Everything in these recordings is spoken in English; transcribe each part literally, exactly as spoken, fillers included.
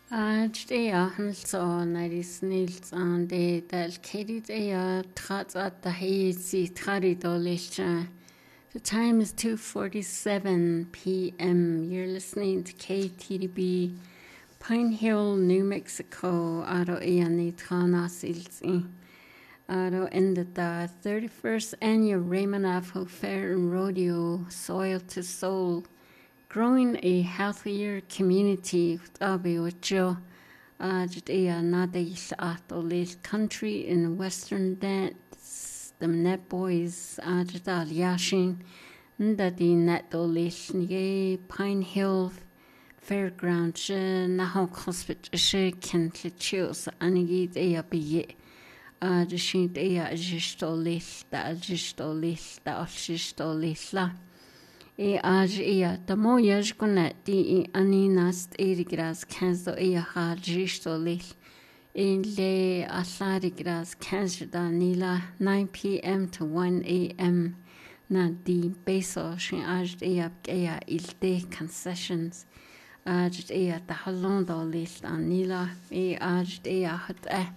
Ajdeya hanso naris nils and de dal kedit ea trats at the hazy traridolish. The time is two forty-seven p m. You're listening to K T D B, Pine Hill, New Mexico. Aro ea ni tranas ilsi. Aro ended the thirty-first annual Raymond Afro Fair and Rodeo, Soil to Soul. Growing a healthier community with Joe Ajdia Nadis Atolil country in western dance the net boys Ajdal Yashin Ndadi Netolil Nye Pine Hill Fairground Naho Hospital Kentlichos Anigid Ea Biye Ajishint Ea Jistolil da Jistolil da Jistolil E aj ea da moyaj kunet di e aninast erigras kenzo ea hajistolil in le alarigras kenjda nila nine p m to one a m na di beso shin aj ea ea ilde concessions aj ea da halondo list anila e aj ea hot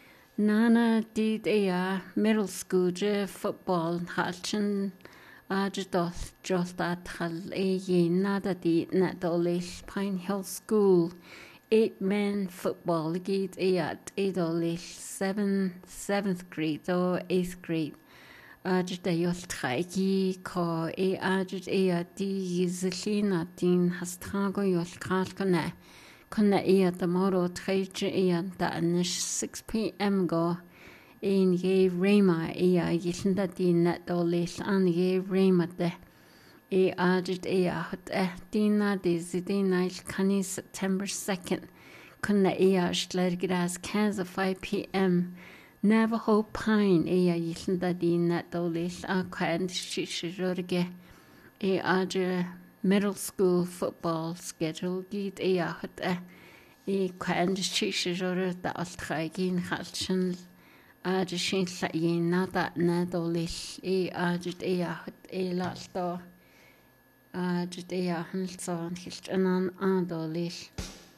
nana di ea middle school je football halchen Ajadol Jostad Hal E Nada di Nadolish Pine Hill School eight men football gate at Adolish seven seventh grade or eighth grade Ajadayol Traiki ko e Ajad ea di Zilina din Hastrago yol Kalkone Kona ea the moro Traja ea da anish six p m go in ye rema ea yishinda di net dolis an ye rema de e ajit ea hot eh dina de zidina kani September second kunna ea shtlergras kanza five p m Navajo Pine ea yishinda di net dolis a kwand shishirurge e aja middle school football schedule git ea hot eh e kwand shishirur da altragin halchen Ajishin Sayin Nada Nadolish E Ajit Ea E Lalto Ajit Ea Hanson Hilchanan Andolish